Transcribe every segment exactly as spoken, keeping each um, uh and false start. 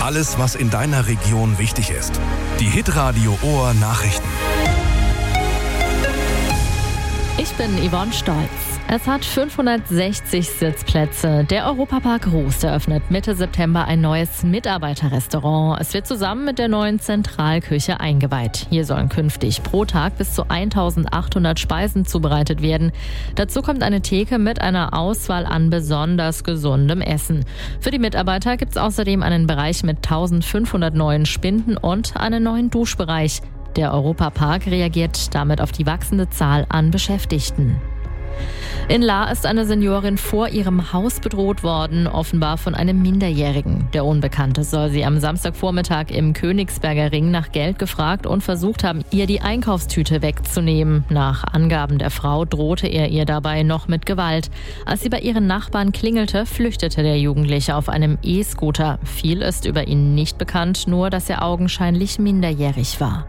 Alles, was in deiner Region wichtig ist. Die Hitradio Ohr Nachrichten. Ich bin Yvonne Stolz. Es hat fünfhundertsechzig Sitzplätze. Der Europapark Rust eröffnet Mitte September ein neues Mitarbeiterrestaurant. Es wird zusammen mit der neuen Zentralküche eingeweiht. Hier sollen künftig pro Tag bis zu eintausendachthundert Speisen zubereitet werden. Dazu kommt eine Theke mit einer Auswahl an besonders gesundem Essen. Für die Mitarbeiter gibt es außerdem einen Bereich mit eintausendfünfhundert neuen Spinden und einen neuen Duschbereich. Der Europapark reagiert damit auf die wachsende Zahl an Beschäftigten. In Lahr ist eine Seniorin vor ihrem Haus bedroht worden, offenbar von einem Minderjährigen. Der Unbekannte soll sie am Samstagvormittag im Königsberger Ring nach Geld gefragt und versucht haben, ihr die Einkaufstüte wegzunehmen. Nach Angaben der Frau drohte er ihr dabei noch mit Gewalt. Als sie bei ihren Nachbarn klingelte, flüchtete der Jugendliche auf einem E-Scooter. Viel ist über ihn nicht bekannt, nur dass er augenscheinlich minderjährig war.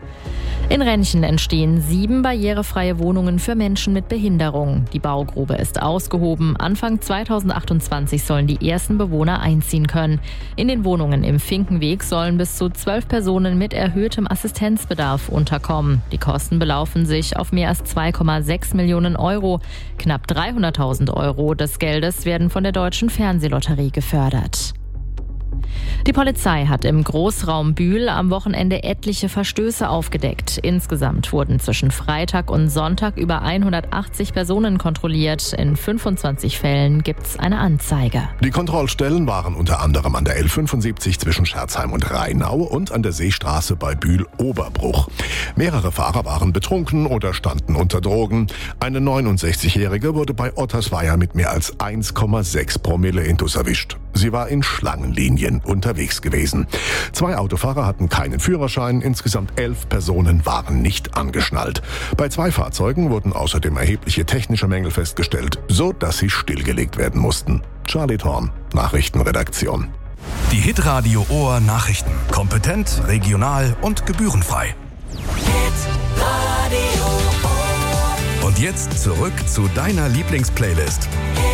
In Renchen entstehen sieben barrierefreie Wohnungen für Menschen mit Behinderung. Die Baugrube ist ausgehoben. Anfang zweitausendachtundzwanzig sollen die ersten Bewohner einziehen können. In den Wohnungen im Finkenweg sollen bis zu zwölf Personen mit erhöhtem Assistenzbedarf unterkommen. Die Kosten belaufen sich auf mehr als zwei Komma sechs Millionen Euro. Knapp dreihunderttausend Euro des Geldes werden von der Deutschen Fernsehlotterie gefördert. Die Polizei hat im Großraum Bühl am Wochenende etliche Verstöße aufgedeckt. Insgesamt wurden zwischen Freitag und Sonntag über hundertachtzig Personen kontrolliert. In fünfundzwanzig Fällen gibt's eine Anzeige. Die Kontrollstellen waren unter anderem an der L fünfundsiebzig zwischen Scherzheim und Rheinau und an der Seestraße bei Bühl-Oberbruch. Mehrere Fahrer waren betrunken oder standen unter Drogen. Eine neunundsechzigjährige wurde bei Ottersweier mit mehr als eins Komma sechs Promille Intus erwischt. Sie war in Schlangenlinien unterwegs gewesen. Zwei Autofahrer hatten keinen Führerschein, insgesamt elf Personen waren nicht angeschnallt. Bei zwei Fahrzeugen wurden außerdem erhebliche technische Mängel festgestellt, so dass sie stillgelegt werden mussten. Charlie Thorn, Nachrichtenredaktion. Die Hitradio Ohr Nachrichten. Kompetent, regional und gebührenfrei. Hitradio Ohr. Und jetzt zurück zu deiner Lieblingsplaylist.